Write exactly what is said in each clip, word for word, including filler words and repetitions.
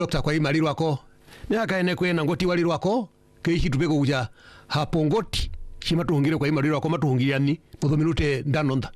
Dokta kwa imali lwako myaka ene kwena ngoti wali lwako keishi tupeko kuja hapo ngoti shima tuhungire kwa imali lwako matuhungiriani muthominute ndanonda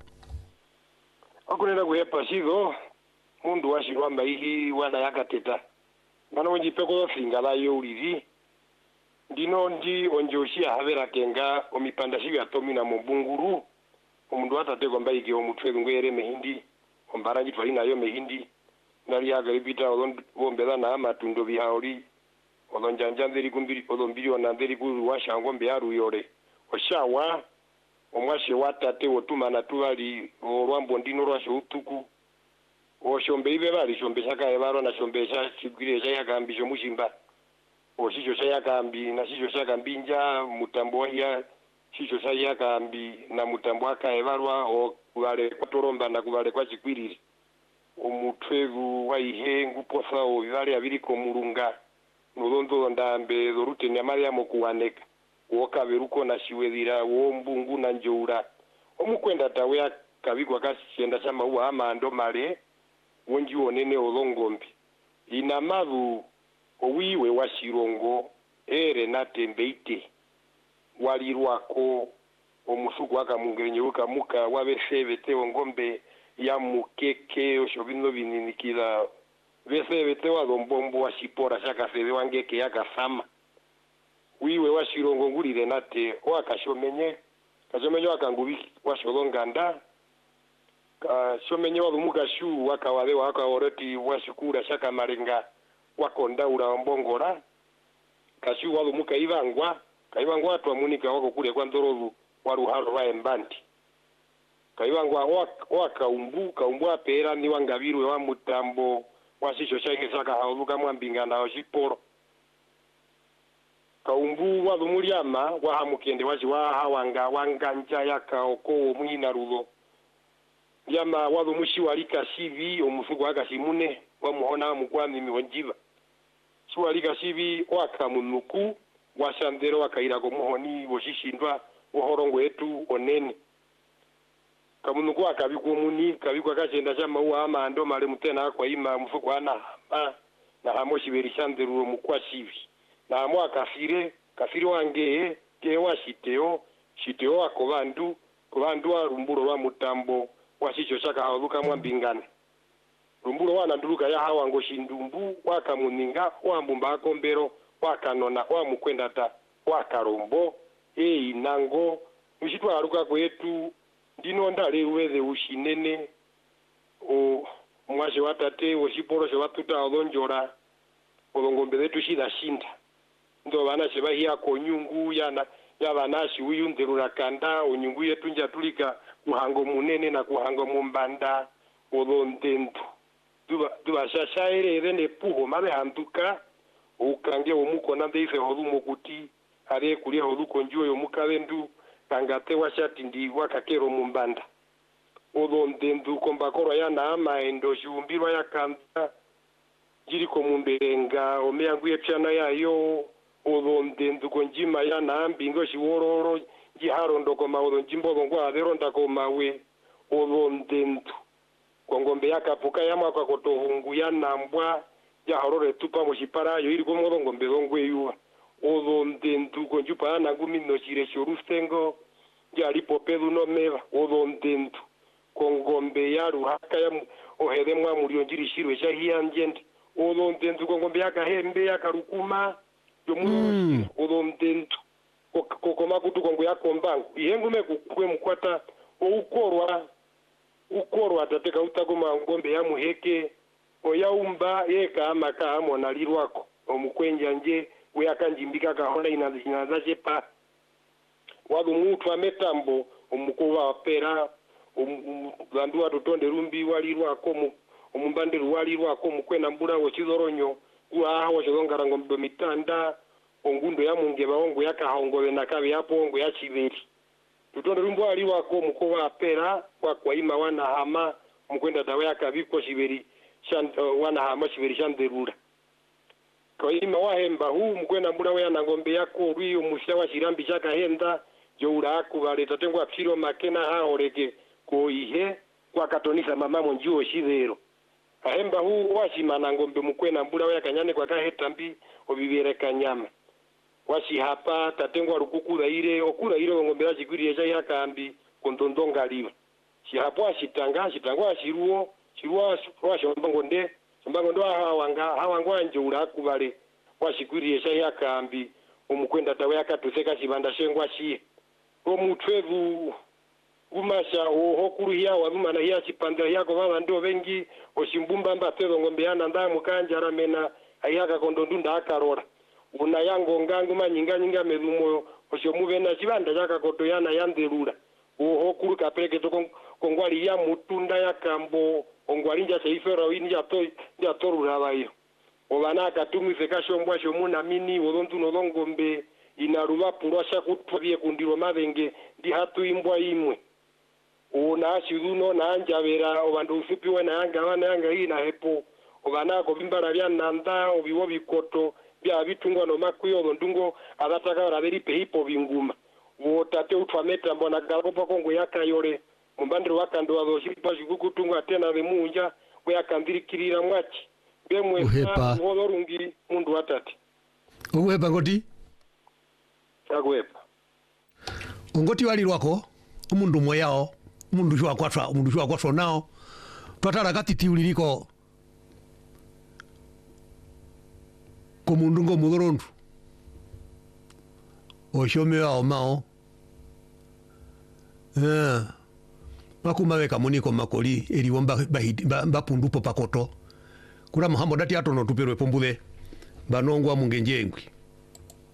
akunena kuhepa sigo mundu washirwamba ihi wana yakateta mana wenji peko fingala yo uliri ndino ndi onjoshia havera kenga omipanda shiga atomina mubunguru omundu atateko mbaike omutwe ngwere mehindi ombarangi twalina yo mehindi nali agalibita ombela na amatundo bihaoli olonjanja nderi kumbiri olombiri onanderi ku washango mbearu yore oshawa omwashe watate otuma na tuali olwambo ndino lwasho utuku oshombe ibe bali shombe shaka ebaro na shombe sha chigire sha yakambi sho mushimba oshicho sha yakambi na shicho sha kambinja mutambo ya shicho sha yakambi na mutambo aka ebarwa o kubale kwatoromba na kubale kwa chikwiriri omutwegu waihe nguposa o bibale abiri ko mulunga nulondo ndambe dorute nyamari ya mokuwaneka woka beruko na shiwedira wo mbungu na njoura omukwenda tawe kabigwa kashenda chama uwa amando male wonji onene olongombi ina mavu owiwe washirongo ere natembeite walirwako omusuku akamungerenyuka muka wabesebete ngombe ya mukeke oshobino bininikira besebete wadombombo washipora shaka sebe wangeke yakasama wiwe washirongo ngulire nate wakashomenye kashomenye wakangubiki washolonganda kashomenye walumuka shu wakawale wakaoreti washukura shaka marenga wakondaura mbongora kashu walumuka ivangwa kaivangwa watu amunika wako kule kwa ndorozu waruharo wa embanti kaivangwa wakaumbu kaumbu apera ni wangabirwe wa mutambo washisho shake shaka hauluka mwambingana oshiporo kaumbu walumuliama wahamukende washi wahawanga wanganja yakaoko omwina rulo yama walumushi walika sivi omusuku akashimune wamuhona mukwami miwonjiva shiwalika sivi wakamunuku washandero wakaira ko muhoni boshishindwa ohorongo etu onene kamunuku akabiko muni kabiko kachenda chama uwa amando male mutena kwa ima mufuku ana ha na hamoshi berishandero mukwa sivi na amo akafire kafiri wange ke washiteo shiteo akobandu kobandu arumburo lwa mutambo washicho shaka haluka mwambingane rumburo wana nduluka ya hawa ngo shindumbu wakamuninga wambumba akombero wakanona wamukwenda ta wakarombo ei nango mushitwa aruka kwetu ndino ndale weze ushinene o mwaje watate woshiporo sho batuta olonjora olongombe letu shida shinda ndo bana shebahia ko nyungu yana yabanashi uyunderura kanda unyungu yetu njatulika kuhango munene na kuhango mumbanda olondendu duba duba shashaire rene puho mabe handuka ukange omuko nande ife holumo kuti are kuli holuko njuo yomukabendu kangate washati ndi wakakero mumbanda olondendu kombakoro yana ama endo shumbirwa yakanda jiriko mumberenga omeyangu yepyana yayo olondendu konjima yana mbingo shiwororo jiharondo ko mawo njimbo ngwa aberonda ko mawe olondendu kongombe yakapuka yamwa kwa kotohungu yanambwa ya harore tupa moshipara yo iri ko ngombe ngwe yuwa olondendu konjupa na gumi no shire shorustengo ya lipopelu no meva olondendu kongombe ya ruhaka ya ohedemwa muri onjiri shirwe sha hiyanjende olondendu kongombe yakahembe yakarukuma yo muri mm. olondendu kokoma kutu kongo yakombangu ihengume kukwe mukwata oukorwa ukorwa tateka utakoma ngombe ya muheke oyaumba yeka amaka amona lirwako omukwenja nje uyakanjimbika kahonda inaza chepa wadu mutu ametambo omukuwa pera bandu watotonde rumbi walirwako omumbande walirwako mukwena mbura wochizoronyo uwa wochizongara ngombe mitanda ongundo ya munge baongo yakahongobe nakabe yapongo ya chiberi tutonde rumbo ali wako mukowa pera kwa kwa ima wana hama mukwenda dawe yakabiko chiberi shan uh, wana hama chiberi shanderura kwa ima wahemba huu mukwenda mbura we na ngombe yako ruyo mushawa shirambi chaka henda joura akubale tatengwa apshiro makena ha oreke ko ihe kwa katonisa mama monjuo shivero ahemba huu wasimana ngombe mukwena mbula waya kanyane kwa kahetambi obibere kanyama wasi hapa tatengwa rukukura ile okura ile ngombe yazigwiriye ja yakambi kondondonga liwa si hapo asitanga asitangwa asiruo siruo washomba ngonde shomba ndo hawanga hawangwa njura kubale washigwiriye ja yakambi umukwenda tawe akatuseka sibanda shengwa shi omutwevu umasha ohokuruhia wabumana hia chipanda yako baba ndo bengi oshimbumba mba pezo ngombe yana nda mukanja ramena ayaka kondondunda akarora una yango ngangu manyinga nyinga medumo oshomuve na chibanda yaka koto yana yanderura ohokuru kapeleke to kongwali ya mutunda yakambo ongwalinja seifera wini ya to ya torura bayo obana akatumize kashombwa shomuna mini odontu nodongombe inaruba purosha kutobye kundiro mabenge ndi hatu imbwa imwe una shiruno na njabera obandu usupi we na anga bana anga hina hepo obana ko bimbara bya nanda obiwo bikoto bya bitungwa no makuyo ndungo abataka baraberi pehipo binguma wotate utwameta mbona garopa kongo yakayore mumbandiro wakando aboshipa shikukutungwa tena bemunja we yakambirikirira mwachi bemwe wolorungi mundu watati uwepa ngoti agwepa ngoti wali lwako umundu moyao umundu shwa kwatwa umundu shwa kwatwa nao twatara katiti uliliko ko mundu ngo mudorondu oshome wao mao eh makuma weka muniko makoli eliwo mbapundupo pakoto kula muhambo dati atono tuperwe pombule banongwa mungenjengwi